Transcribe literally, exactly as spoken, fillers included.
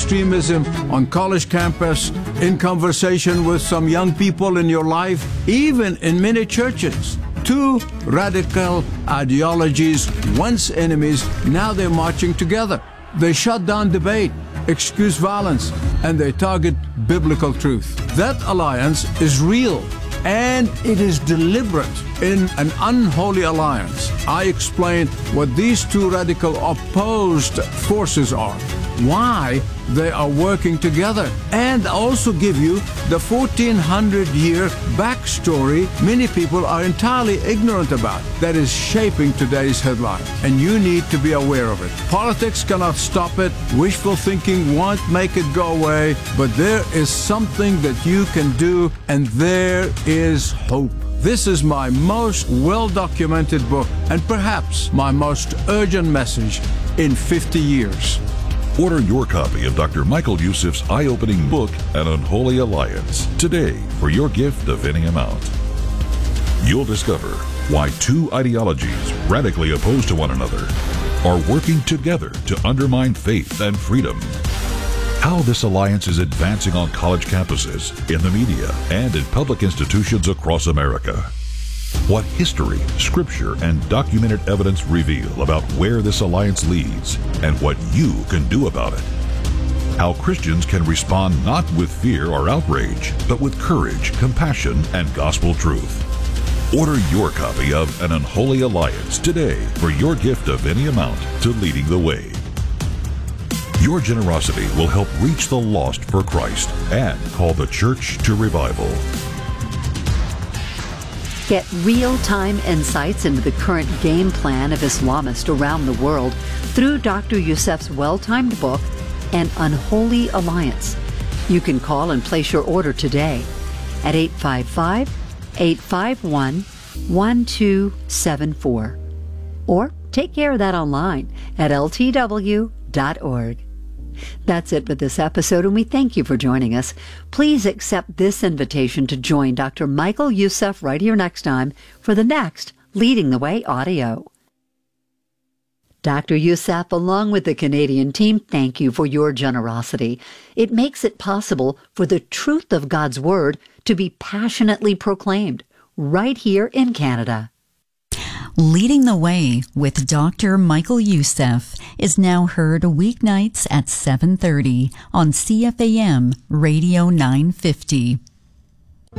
extremism on college campus, in conversation with some young people in your life, even in many churches. Two radical ideologies, once enemies, now they're marching together. They shut down debate, excuse violence, and they target biblical truth. That alliance is real, and it is deliberate in an unholy alliance. I explain what these two radical opposed forces are, why they are working together, and also give you the fourteen hundred year backstory many people are entirely ignorant about that is shaping today's headline, and you need to be aware of it. Politics cannot stop it. Wishful thinking won't make it go away, but there is something that you can do, and there is hope. This is my most well-documented book, and perhaps my most urgent message in fifty years. Order your copy of Doctor Michael Youssef's eye-opening book, An Unholy Alliance, today for your gift of any amount. You'll discover why two ideologies radically opposed to one another are working together to undermine faith and freedom. How this alliance is advancing on college campuses, in the media, and in public institutions across America. What history, scripture, and documented evidence reveal about where this alliance leads and what you can do about it. How Christians can respond not with fear or outrage, but with courage, compassion, and gospel truth. Order your copy of An Unholy Alliance today for your gift of any amount to Leading the Way. Your generosity will help reach the lost for Christ and call the church to revival. Get real-time insights into the current game plan of Islamists around the world through Doctor Youssef's well-timed book, An Unholy Alliance. You can call and place your order today at eight five five, eight five one, one two seven four. Or take care of that online at L T W dot org. That's it for this episode, and we thank you for joining us. Please accept this invitation to join Doctor Michael Youssef right here next time for the next Leading the Way audio. Doctor Youssef, along with the Canadian team, thank you for your generosity. It makes it possible for the truth of God's Word to be passionately proclaimed right here in Canada. Leading the Way with Doctor Michael Youssef is now heard weeknights at seven thirty on C F A M Radio nine fifty.